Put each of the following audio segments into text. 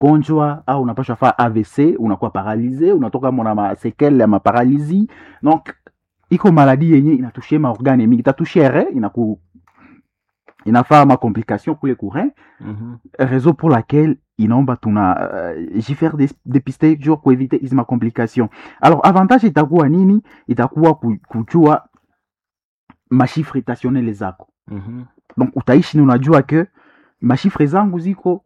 gonjwa au unapasha fa AVC, unakuwa paralysé, unatoka mona ma séquelles ya paralysie. Donc iko maladie yenye inatushia maorgane mingi, itatushia rein, inafaa ma complication kule courant. Raison pour laquelle inaomba tuna jifaire dépister toujours kuevite hizi ma complication. Alors avantage itakuwa nini? Itakuwa kujua mashifre itationnel zako. Donc utaishi ni unajua ke mashifre zangu ziko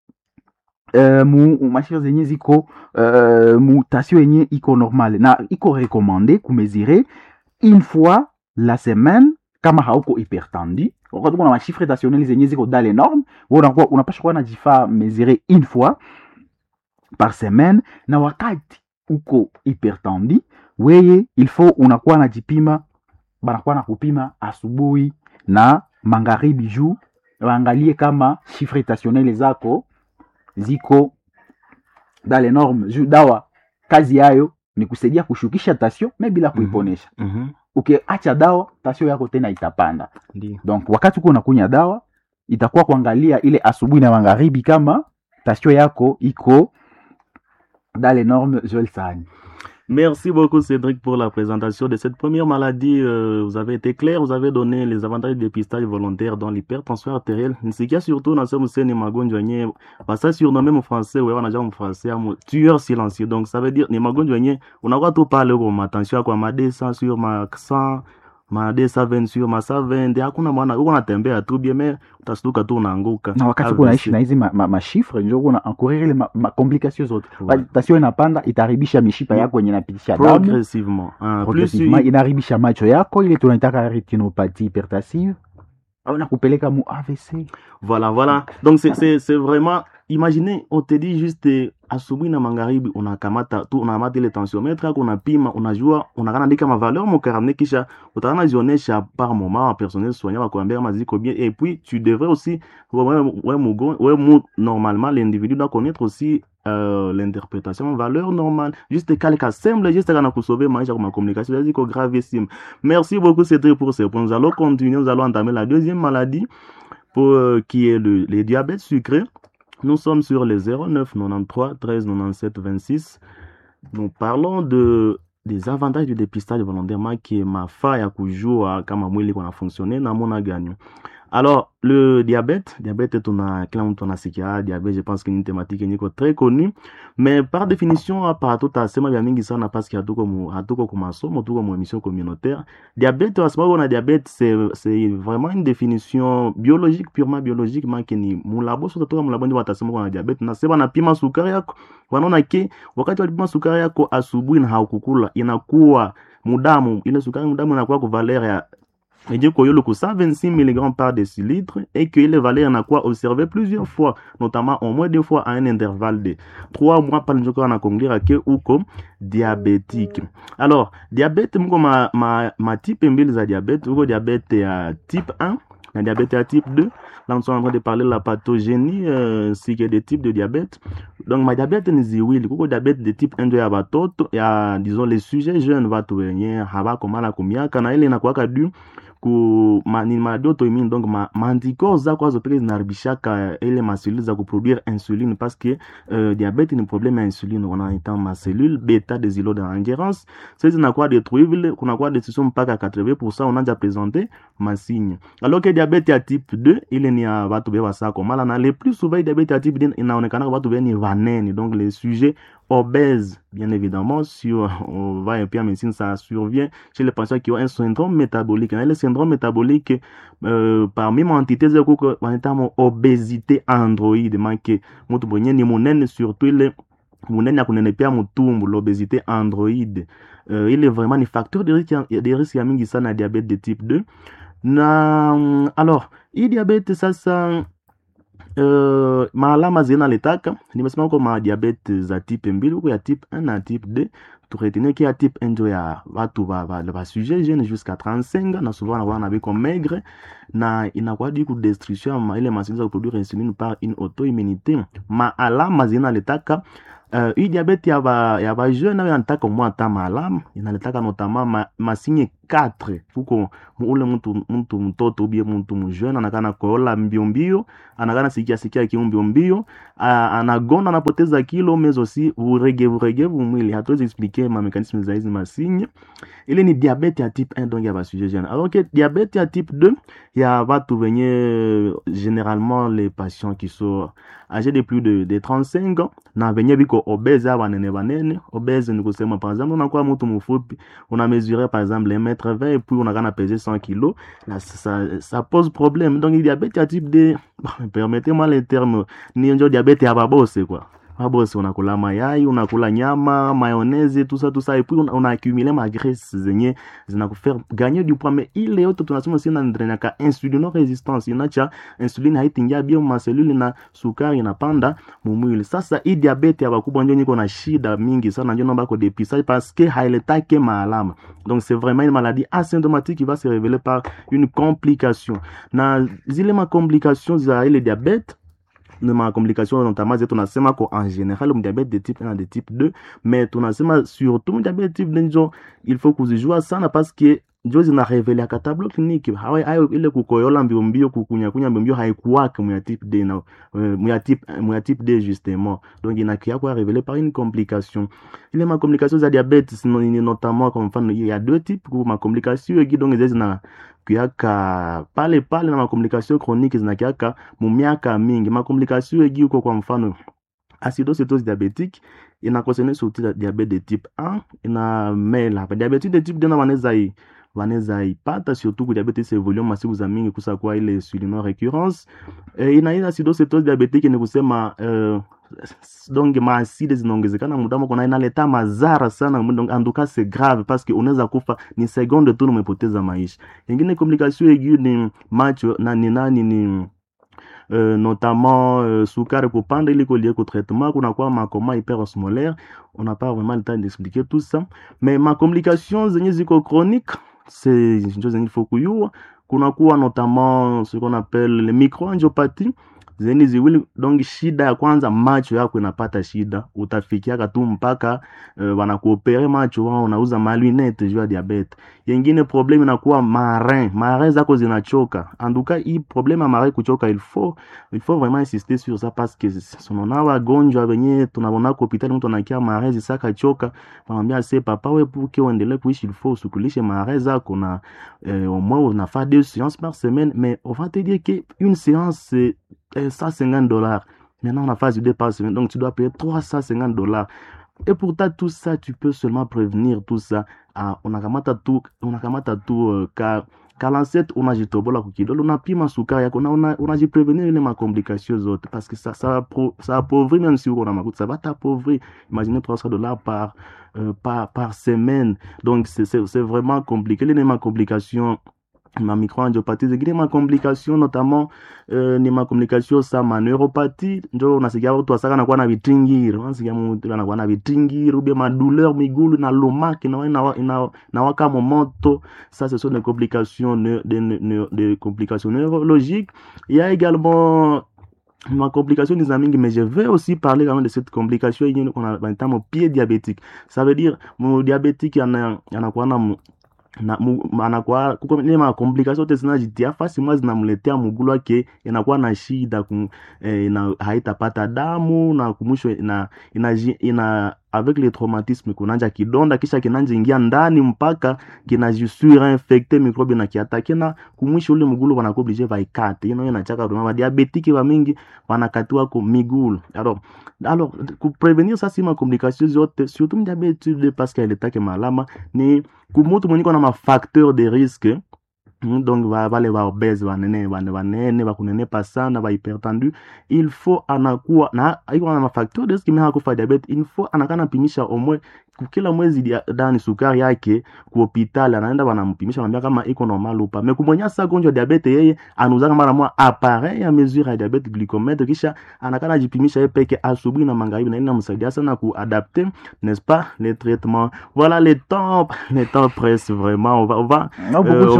mashifre zenye ziko mutation yenye iko normale na iko recommandé kumezire une fois la semaine kama hauko hypertendu. Wakati kuna mashifre itationnel zenye ziko dans les normes, unapasha kuwa najifaa mesurer une fois par semaine, na wakati uko hypertendu weye il faut unakuwa najipima, banakuwa na kupima asubuhi na magharibi juu waangalie kama chiffre itationnel zako ziko dans les normes. Juu dawa kazi yayo ni kusaidia kushukisha tension mais bila kuiponesha. Ukiacha dawa tension yako tena itapanda. Donc wakati uko unakunya dawa itakuwa kuangalia ile asubuhi na magharibi kama tension yako iko dans les normes. Joel Sahani. Merci beaucoup Cédric pour la présentation de cette première maladie. Vous avez été clair, vous avez donné les avantages du dépistage volontaire dans l'hypertension artérielle. Ce qui a surtout dans ce musée ni magonjwa yenye basa surnommé en français wewe wanaja en français amu tueur silencieux. Donc ça veut dire ni magonjwa yenye unakuwa tu pale kwa matension kwa ma 200 sur ma 100 ma 220 sur ma 120 hakuna maana uko unatembea tu bien mais utashtuka tu unaanguka. Na wakati uko naishi na hizi ma chiffre ndio uko encourir ile ma complications zote. Tension inapanda itaribisha mishipa yako yenye inapitisha damu progressivement. Progressivement inaribisha macho yako ile tunaitaka rétinopathie hypertensive au nakupeleka mu AVC. Voilà. Donc c'est vraiment, imaginez on te dit juste asubuhi na magharibi unakamata tu unamata ile tensiomètre yako unapima unajua unakaandika ma valeur mo carnet kisha utaana zionesha par moment personnel soignant wakuambia kama ziko bien et puis tu devrais aussi normalement l'individu doit connaître aussi l'interprétation valeur normale juste calque simple juste kana kusauver maisha kwa communication ziko gravissime. Merci beaucoup Cédric pour ces points. Nous allons continuer, nous allons entamer la deuxième maladie pour qui est le diabète sucré. Nous sommes sur les 09 93 13 97 26. Nous parlons des avantages du dépistage volontaire qui est ma faille à kujua kama mwili kuna fonctionner na mona gani. Alors le diabète est on a sikia diabète, je pense que une thématique qui est très connue mais par définition par tout à sema bien mingi sana parce que hatuko kumasomo tuko mu émission communautaire. Diabète on a diabète c'est vraiment une définition biologique, purement biologique qui ni mulabo so toka mulabo ndio watasema kuna diabète na sema napima sukari yako wanaona ke wakati walipima sukari yako asubuhi na haukukula inakuwa mudamu ile sukari mudamu inakuwa kwa valeur ya et que le 126 mg par décilitre et que les valeurs n'a quoi observé plusieurs fois, notamment au moins 2 fois à un intervalle de 3 mois par le jour qu'on a conclure ou comme diabétique. Alors, diabète, ma type mbili za diabète, ou diabète type 1, la diabète à type 2. Là, nous sommes en train de parler de la pathogénie, ainsi que des types de diabète. Donc, ma diabète, nous oui, le diabète de type 1 de abatoto, il y a, disons, les sujets jeunes, va tout venir, haba, comment la combien, quand il y a quoi du ku maladie auto-immune donc ma anticorps za kwa zote zinaribishaka ile maselule za kuproduire insuline parce que diabète ni problème ya insuline on a étant ma cellule bêta des îlots d'ingérence c'est zinakuwa détruire kuna kwa décision mpaka 80% on a déjà présenté ma signe alors que diabète ya type 2 ile ni ya watu beba sako mala na le plus souvent diabète ya type 2 inaonekana kwa watu beni vanene donc les sujets obèses bien évidemment si on va un peu en médecine ça survient chez les patients qui ont un syndrome métabolique le syndrome métabolique parmi mon entité c'est que on est en obésité androïde manque mutu bonye ni munene surtout le munene ya kunenepea mutumbu l'obésité androïde il est vraiment un facteur de risque ya mingi sana diabète de type 2 na alors il diabète sasa maalama zinaletaka nimesema kwa diabete za type mbili huko ya type 1 na type 2 turetenir qu'il y a type 1 ndio ya watu va sujet jeune jusqu'à 35 na souvent on avait comme maigre na inakuwa du coup destruction ile machine za produire insuline par une auto-immunité alama zinaletaka hii diabete ya ba jeune na yanataka mwa ta alama inaletaka notamment ma signe 4 kuko ule mtu mtoto ubie mtu mjeune anakana kola mbio anakana sikia kiumbio mbio anagonda anapoteza kilo mezo si urege mwili. Hatuwezi expliquer ma mécanisme za hizi masigne. Ile ni diabete ya type 1 donc ya ba sujet jeune. Alors que diabete ya type 2 ya watu wenye généralement les patients qui sont âgés de plus de 35 ans na venye biko obèse banene. Obèse ni kusema par exemple unakuwa mtu mfupi una mesurer par exemple 1m20 et puis unakana peser 100 kg, là ça pose problème. Donc le diabète à type 2, permettez-moi les termes, ni ndio diabète ya babose quoi. Babose unakula mayai, unakula nyama, mayonnaise, tout ça et puis on a accumulé ma graisse zenye zinakufaire gagner du poids. Mais ile yote tunasema sina ndrenaka insulino resistance inacha insuline haitingia bio ma cellule na sukari inapanda mumwili. Sasa hii diabete ya bakubwa ndio niko na shida mingi sana, ndio namba ko dépistage parce que hailetake maalama. Donc c'est vraiment une maladie asymptomatique qui va se révéler par une complication. Na zile ma complications za ile diabete de ma complication notamment zetu tunasema ko en général le diabète de type 1 et de type 2, mais tunasema surtout le diabète type 2 ndio il faut kuzijua sana parce que ndio zina révéler ka tableau clinique hayo ile kukoyola mbio kukunya mbio haikuwaka mu type 2 na mu type 2 justement. Donc inakia kwa révéler par une complication. Ile ma complication za diabète notamment comme mfano il y a deux types ma complication qui donc zina kuyaka pale na makomplikasyon chronique zinakiaka mu miaka mingi. Makomplikasyon egi uko kwa mfano acidocétose diabétique inakosene surtout diabète de type 1 ina mela diabète de type 2 waneza ipata surtout ku diabète se volume masiku za mingi kusa kwa ile insulino récurrence ina acidocétose diabétique ni kusema donc maaside zinaongezekana mudamo kuna inaleta madhara sana. Donc en tout cas c'est grave parce que unaweza kufa ni seconde tu umepoteza maisha. Nyingine complication aiguë ni macho na ni notamment sukari kupanda ili lié au traitement kuna kwa makoma hyperosmolaire. On n'a pas vraiment le temps d'expliquer tout ça, mais ma complication zenye ziko chronique c'est ndio zenye faut kuyua. Kuna kuwa notamment ce qu'on appelle les microangiopathies zeni ziwili. Donc shida ya kwanza macho yako inapata shida, utafikia tu mpaka wanakuopere macho wao unauza malunette juu ya diabete. Yengine problème inakuwa marin zako zinachoka. En tout cas hii problème ya marin kuchoka il faut vraiment insister sur ça parce que sonona wagonjwa wenye tunaona kwa hospitali mtu anakia marin zisaka choka wanamwambia c'est papa wewe pour que uendelee kuishi il faut usukulishe marin zako na au moins on a fait 2 séances par semaine. Mais on va te dire que une séance c'est $150. Maintenant, on a phase 2 par semaine, donc tu dois payer $350. Et pourtant, tout ça, tu peux seulement prévenir tout ça. On a kamata tout, kalancette, on a jitobola kukidolo, on a pima sukari yako, on a prévenir les ma complications zote, parce que ça appauvrit, même si on a ma route, ça va t'appauvrir. Imaginez $300 par semaine. Donc, c'est vraiment compliqué. Les ma complications, ma microangiopathie zingine ma complication notamment ni ma complication sa ma neuropathie ndio unasikia watu wasaka na kuwa na vitingiro, unasikia mtu anakuwa na vitingiro ou bien ma douleur migulu na lomaki na waka moto. Ça ce sont des complications des complications neurologiques. Il y a également ma complication des amis, mais je vais aussi parler quand même de cette complication qu'on a dans pied diabétique. Ça veut dire mon diabétique anakuwa na anakuwa kuko ile ma complication zote zinajitia fasi mwa zinamletea mugulu wake inakuwa na shida ina haitapata damu na kumwisho ina avec les traumatismes kunanja kidonda kisha kinanja ingia ndani mpaka kinajisura infecté microbe na kiatake na kumwisho ule mugulu wanakuwa obligé vaikate inachaka kwa diabétique wa mingi wanakatiwa kwa migulu. Alors pour prévenir ça si ma complication zote surtout diabète parce qu'elle est malama ni kumutu mwenye kuna ma facteur de risque. Donc wale wa obese wanene wakunenepa sana wa hypertendu, il faut anakuwa na iko na facteur de risque mimi hakufa diabete. Il faut anakana pimisha omwe kila mwezi ndani sukari yake ku hospitali, anaenda wanampimisha wanambia kama iko normal ou pas. Mais kumonya sa gonjwa diabete yeye anuzaka mara mwa appareil ya mesure ya diabete glycomètre kisha anakana jipimisha yeye peke asubuhi na magharibi na inamsaidia sana ku adapter n'est-ce pas les traitements. Voilà, les temps pressent vraiment. On va beaucoup de choses à dire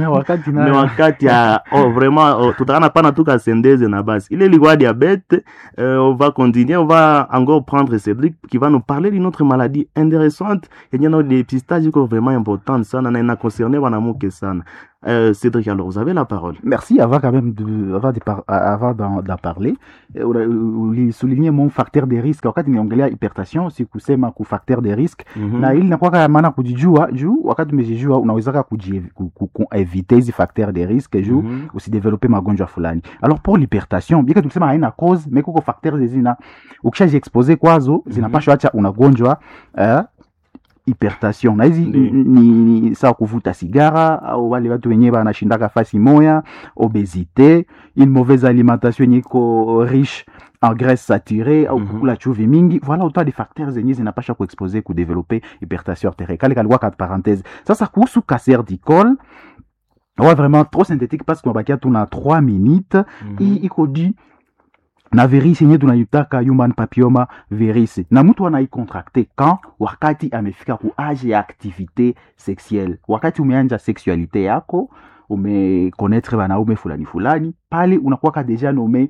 mais wakati na mais wakati ya vraiment tutakana pana tuka sendeze na basi ile ilikuwa diabète. On va continuer, on va encore prendre Cédric qui va nous parler d'une autre maladie intéressante yenye na dépistage iko vraiment importante sana na ina concerner wanamuke sana. Cédric, alors vous avez la parole. Merci. Avant quand même avant d'en parler, souligner mon facteur de risque. Wakati niongelea hypertension si kusema ku facteur de risque na ili nakuwa maana kujijua juu wakati umejijua unaweza kueviter hizi facteur de risque juu usidevelope magonjwa fulani. Alors pour l'hypertension bien que tulisema haina cause mais kuko facteur zina ukishaji expose kwazo zinapaswa acha unagonjwa hypertension na hizi ni sawa kuvuta sigara au wale watu wenyewe wanashindaka fasi moya, obésité, une mauvaise alimentation yenye iko riche en graisse saturée au kukula chumvi mingi. Voilà autant de facteurs zenye zinapasha kuexposer ku développer hypertension artérielle. Kale kalikuwa kat parenthèse. Sasa kuhusu cancer du col, ouais vraiment trop synthétique parce qu'on bakia tuna 3 minutes iko dit na virus yenye tunayutaka human papilloma virus na mtu anaicontracte quand wakati amefika ku age ya activité sexuelle. Wakati umeanja sexualité yako, umeconnaître wanaume fulani fulani, pale unakuwa deja nommé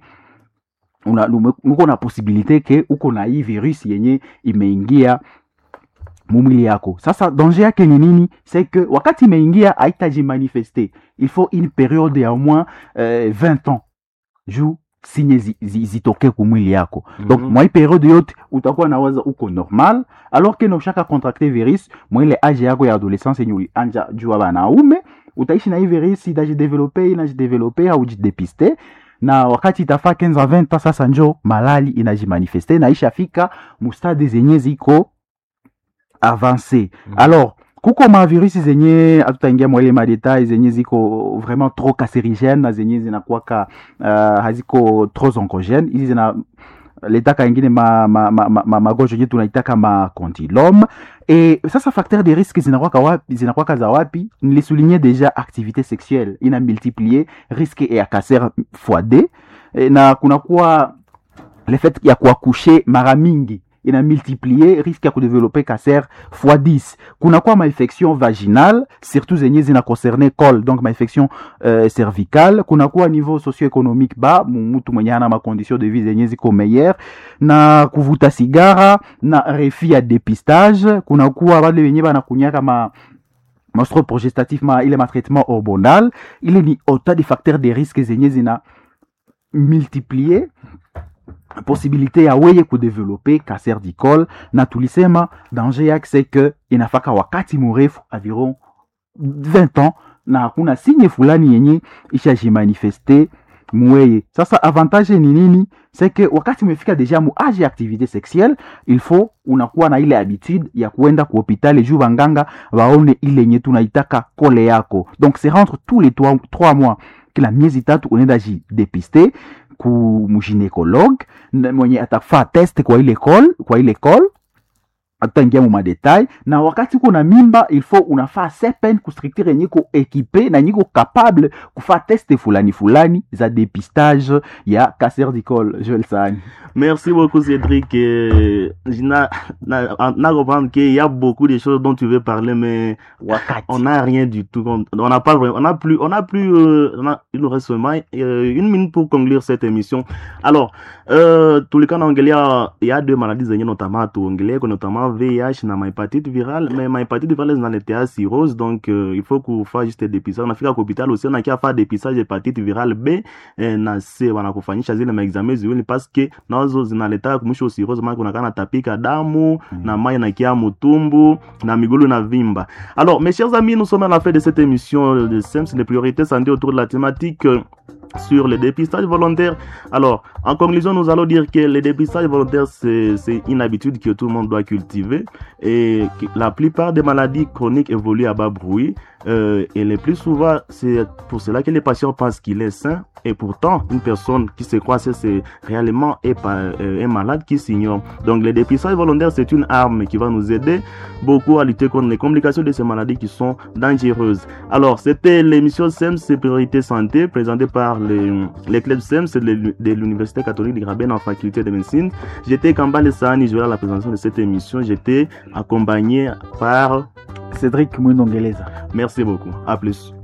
uko na possibilité ke uko na hii virus yenye imeingia mumili yako. Sasa danger yake ni nini? C'est que wakati imeingia haitaji manifester. Il faut une période ya au moins 20 ans juu sinye zitoke kumwili yako. Donc mwa hii periode yote utakuwa nawaza uko normal alors que ushaka contracter virus mwa ile age yako ya adolescence yenye ulianja jua wanaume utaishi na hii virus inajidevelope au jidepiste na wakati itafaa 15 à 20 ans sasa njo malali inajimanifeste na ishafika mustade zenye ziko avancé. Alors kuko ma virus zenye atutaingia mwele madetail zenye ziko vraiment trop cancérigène na zenye zinakuwa haziko trop oncogène. Hizi zina letaka ingine magonjwa yenye tunaitaka ma condylome. Et sasa facteur de risque zinakuwa za wapi? Nilisouligner déjà activité sexuelle ina multiplier risque ya cancer x2 na kunakuwa le fait ya kuakushe mara mingi ina multiplier risque ya kudévelopper cancer x10. Kunakuwa ma infection vaginale surtout zenye zina concerner col, donc ma infection cervicale. Kunakuwa niveau socio-économique ba mtu mwenye ana ma condition de vie zenye ziko meilleure na kuvuta sigara na refus ya dépistage. Kunakuwa wale wenye banakunyaka mastro progestatif ile ma traitement hormonal. Ile ni autant de facteurs de risque zenye zina multiplier possibilité ya weye kudévelopper cancer du col. Na tulisema danger yake c'est que inafaka wakati mrefu environ 20 ans na hakuna signe fulani yenye ishajimanifeste mweye. Sasa avantage ni nini? C'est que wakati umefika deja mu age ya activité sexuelle, il faut unakuwa na ile habitude ya kuenda ku hospitali juu banganga waone ile yenye tunaitaka kole yako. Donc c'est rentre tous les 3 mois kila miezi 3 unaenda jidepister ku gynécologue mwenye atafaa test kwa ile col ataingia mu madetail. Na wakati uko na mimba il faut unafaa sepen ku structure yenye ko équipé na nyiko capable kufa test fulani za dépistage ya cancer du col. Je le sais. Merci beaucoup Cédric. Na comprendre qu'il y a beaucoup de choses dont tu veux parler mais on n'a rien du tout. On n'a pas vraiment, il nous reste seulement 1 minute pour conclure cette émission. Alors tous les cas il y a 2 maladies zenye notamment notamment VIH na hépatite virale, mais ma hépatite virale dans les théâtres cirrhose, donc il faut qu'on fasse juste dépistage. On a fait à l'hôpital aussi, on a qu'à faire dépistage hépatite virale B na C, on a kufanyisha zile maexamen ziwili parce que nazo zinaleta kumwisho cirrhose, maana kuna kana tapika damu na mai na kia mutumbu na migulu na vimba. Alors mes chers amis, nous sommes à la fin de cette émission de SEMS, les priorités santé autour de la thématique sur le dépistage volontaire. Alors, en conclusion, nous allons dire que le dépistage volontaire, c'est une habitude que tout le monde doit cultiver et que la plupart des maladies chroniques évoluent à bas bruit. Et le plus souvent, c'est pour cela que les patients pensent qu'il est sain et pourtant, une personne qui se croit c'est réellement un malade qui s'ignore. Donc, le dépistage volontaire, c'est une arme qui va nous aider beaucoup à lutter contre les complications de ces maladies qui sont dangereuses. Alors, c'était l'émission SEMS, c'est Priorité Santé, présentée par les clubs SEMS de l'Université catholique de Graben en faculté de médecine. J'étais Kambale Sahani, je vais à la présentation de cette émission. J'étais accompagné par Cédric Mwindongeleza. Merci beaucoup. À plus.